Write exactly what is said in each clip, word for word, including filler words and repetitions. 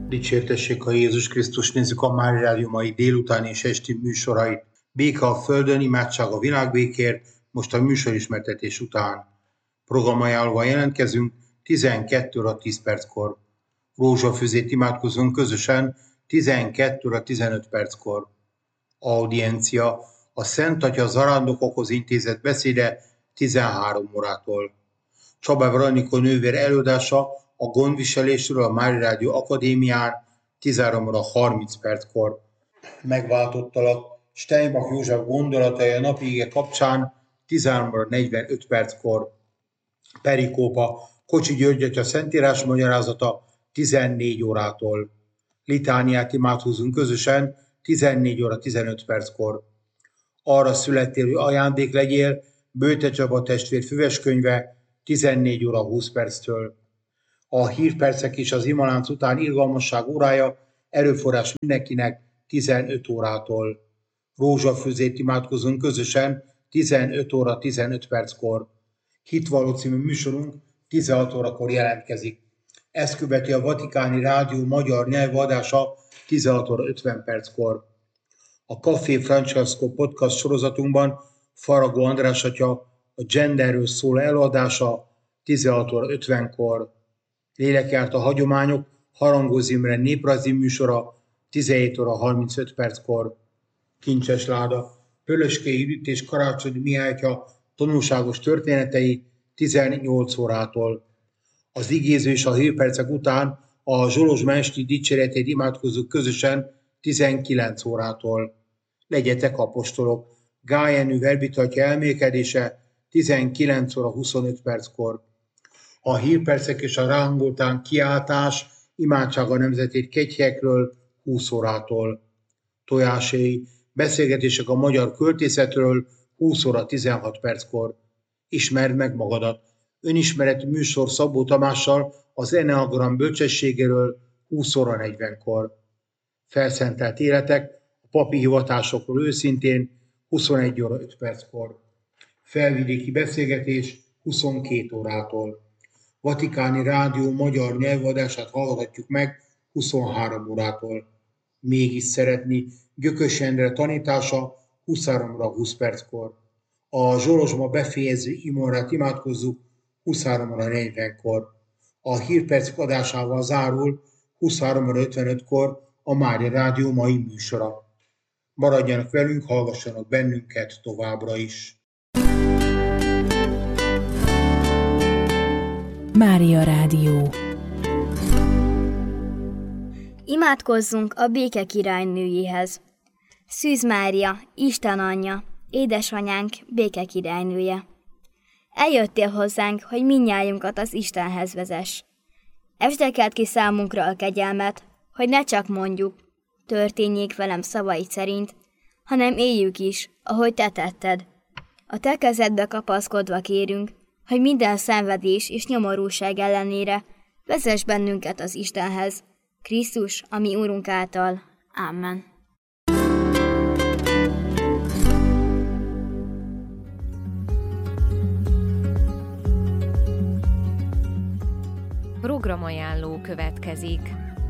Dicsértessék a Jézus Krisztus, nézzük a Mária Rádió mai délutáni és esti műsorait. Béke a földön, imádság a világbékért, most a műsorismertetés után. Programajánlóval jelentkezünk tizenkét óra tíz perckor. Rózsafüzét imádkozunk közösen tizenkét óra tizenöt perckor. Audiencia, a Szent Atya zarándokokhoz intézett beszéde tizenhárom órától. Csaba Veronika nővér előadása a gondviselésről a Mária Rádió Akadémián tizenhárom óra harminc perckor. Megváltottalak Steinbach József gondolatai a napi ige kapcsán tizenhárom óra negyvenöt perckor. Perikópa Kocsi György atya szentírás magyarázata tizennégy órától. Litániát imádkozunk közösen tizennégy óra tizenöt perckor. Arra születtél, hogy ajándék legyél, Bőte Csaba testvér füveskönyve tizennégy óra húsz perctől. A hírpercek és az imalánc után irgalmasság órája, erőforrás mindenkinek tizenöt órától. Rózsafőzét imádkozunk közösen tizenöt óra tizenöt perckor. Hitvalló című műsorunk tizenhat órakor jelentkezik. Ezt követi a Vatikáni Rádió magyar nyelvadása tizenhat óra ötven perckor. A Café Francesco podcast sorozatunkban Faragó András atya a genderről szóló előadása tizenhat óra ötvenkor. Lélekjárt a hagyományok Harangóz Imre néprajzi műsora tizenhét óra harmincöt perckor. Kincses láda Pölöskei Judit és Karácsony Mihály atya tanulságos történetei tizennyolc órától. Az igéző és a hírpercek után a Zsolozsma esti dicséretét imádkozzuk közösen tizenkilenc órától. Legyetek apostolok, Gály Jenő verbita atya elmélkedése tizenkilenc óra huszonöt perckor. A hírpercek és a ráhangoltán kiáltás imádság a nemzetét kegyhelyekről húsz órától. Tojáséi beszélgetések a magyar költészetről húsz óra tizenhat perckor. Ismerd meg magadat. Önismereti műsor Szabó Tamással az Enneagram bölcsességéről húsz óra negyvenkor. Felszentelt életek a papi hivatásokról őszintén huszonegy óra öt perckor. Felvidéki beszélgetés huszonkét órától. Vatikáni Rádió magyar nyelvadását hallgatjuk meg huszonhárom órától. Mégis szeretni Gyökös Endre tanítása huszonhárom óra húsz perckor. A Zsolozsma befejező imorát imádkozzuk huszonhárom óra negyvenkor. A hírpercek adásával zárul huszonhárom óra ötvenötkor a Mária Rádió mai műsora. Maradjanak velünk, hallgassanak bennünket továbbra is. Mária Rádió. Imádkozzunk a béke királynőjéhez. Szűz Mária, Isten anyja, édesanyánk, béke királynője. Eljöttél hozzánk, hogy mindnyájunkat az Istenhez vezess. Esdekeld ki számunkra a kegyelmet, hogy ne csak mondjuk, történjék velem szavaid szerint, hanem éljük is, ahogy te tetted. A te kezedbe kapaszkodva kérünk, hogy minden szenvedés és nyomorúság ellenére vezess bennünket az Istenhez, Krisztus, a mi Úrunk által. Amen. Programajánló következik.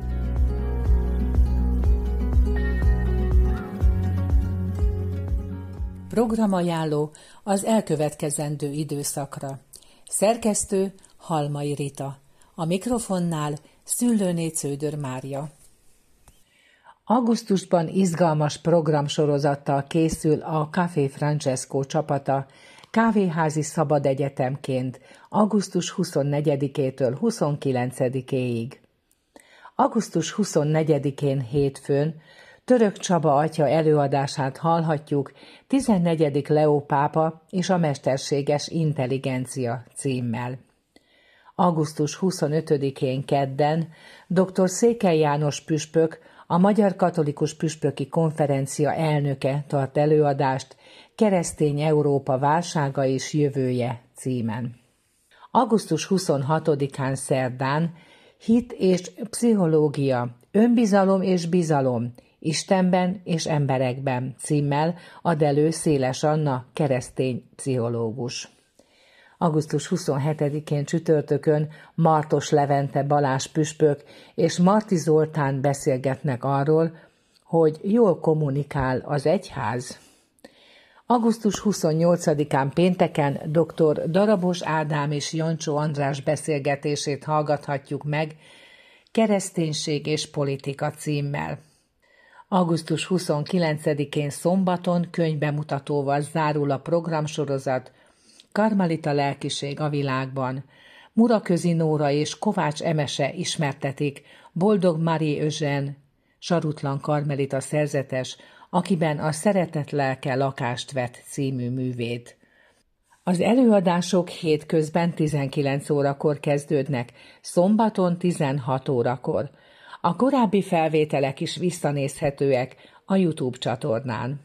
Programajánló az elkövetkezendő időszakra. Szerkesztő Halmai Rita. A mikrofonnál Szüllőné Cződör Mária. Augusztusban izgalmas programsorozattal készül a Café Francesco csapata kávéházi szabad egyetemként augusztus huszonnegyedikétől huszonkilencedikéig. augusztus huszonnegyedikén hétfőn Török Csaba atya előadását hallhatjuk tizennegyedik Leó pápa és a mesterséges intelligencia címmel. augusztus huszonötödikén kedden dr. Székely János püspök, a Magyar Katolikus Püspöki Konferencia elnöke tart előadást Keresztény Európa válsága és jövője címen. augusztus huszonhatodikán szerdán Hit és pszichológia, önbizalom és bizalom, Istenben és emberekben címmel ad elő Széles Anna keresztény pszichológus. augusztus huszonhetedikén csütörtökön Martos Levente Balázs püspök és Marti Zoltán beszélgetnek arról, hogy jól kommunikál az egyház. augusztus huszonnyolcadikán pénteken dr. Darabos Ádám és Jancsó András beszélgetését hallgathatjuk meg Kereszténység és politika címmel. augusztus huszonkilencedikén szombaton könyvbemutatóval zárul a programsorozat Karmelita lelkiség a világban. Muraközi Nóra és Kovács Emese ismertetik Boldog Marie Eugène, sarutlan karmelita szerzetes, akiben a Szeretet lelke lakást vett című művét. Az előadások hétközben tizenkilenc órakor kezdődnek, szombaton tizenhat órakor. A korábbi felvételek is visszanézhetőek a YouTube csatornán.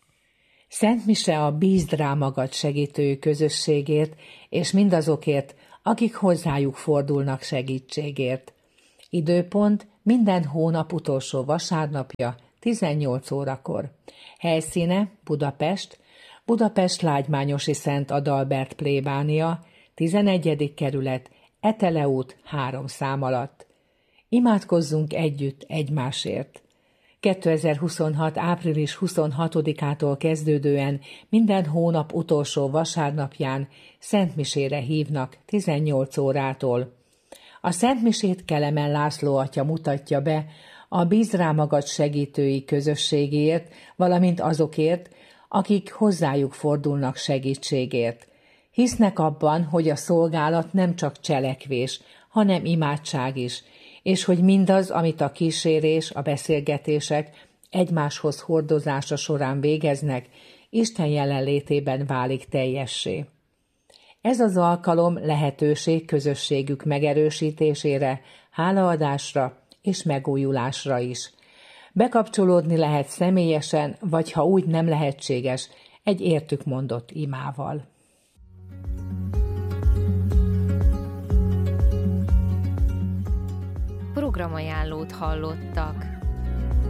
Szent mise a Bízd rá magad segítő közösségért, és mindazokért, akik hozzájuk fordulnak segítségért. Időpont minden hónap utolsó vasárnapja, tizennyolc órakor. Helyszíne Budapest, Budapest Lágymányosi Szent Adalbert plébánia, tizenegyedik kerület, Etele út három szám alatt. Imádkozzunk együtt egymásért. kétezer-huszonhat. április huszonhatodikától kezdődően minden hónap utolsó vasárnapján szentmisére hívnak tizennyolc órától. A szentmisét Kelemen László atya mutatja be a Bízd rá magad segítői közösségért, valamint azokért, akik hozzájuk fordulnak segítségért. Hisznek abban, hogy a szolgálat nem csak cselekvés, hanem imádság is, és hogy mindaz, amit a kísérés, a beszélgetések egymáshoz hordozása során végeznek, Isten jelenlétében válik teljessé. Ez az alkalom lehetőség közösségük megerősítésére, hálaadásra és megújulásra is. Bekapcsolódni lehet személyesen, vagy ha úgy nem lehetséges, egy értük mondott imával. Programajánlót hallottak.